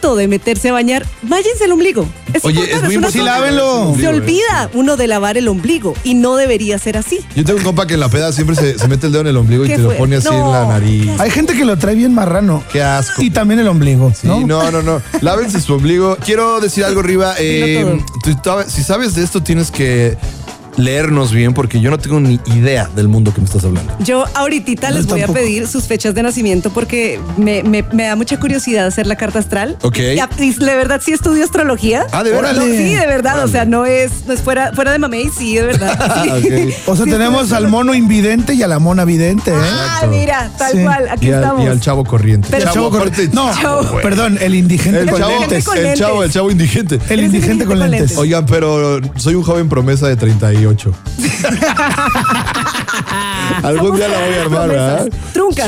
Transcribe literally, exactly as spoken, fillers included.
acto de meterse a bañar, váyanse el ombligo. Es Oye, importante, es muy una importante. cosa- Sí, lávenlo. Se olvida uno de lavar el ombligo y no debería ser así. Yo tengo un compa que en la peda siempre se, se mete el dedo en el ombligo y ¿Qué te lo fue? pone así No. en la nariz. Hay gente que lo trae bien marrano. Qué asco. Y también el ombligo, Sí, ¿no? no, no, no. Lávense su ombligo. Quiero decir algo, Riva. Eh, Dilo tú- tú- si sabes de esto, tienes que leernos bien porque yo no tengo ni idea del mundo que me estás hablando. Yo ahorita No, les voy tampoco. a pedir sus fechas de nacimiento porque me, me- me da mucha curiosidad hacer la carta astral. Ok. Y, a- y de verdad sí estudio astrología. Ah, ¿de verdad? No, Órale. sí, de verdad. Órale. O sea, no es, no es fuera, fuera de mamey, sí, de verdad. Sí. Ok. O sea, Sí, tenemos estudio al mono invidente y a la mona vidente, ¿eh? Ah, mira, tal Sí. cual, aquí Y al, estamos. y al chavo corriente. Pero- Chavo con- aparte- No, Chavo. perdón, el indigente El con chavo, lentes. con el lentes. chavo, el chavo indigente. El Eres indigente con lentes. Oigan, pero soy un joven promesa de treinta y ocho. Algún día la voy a armar, Promesas. ¿verdad? Trunca.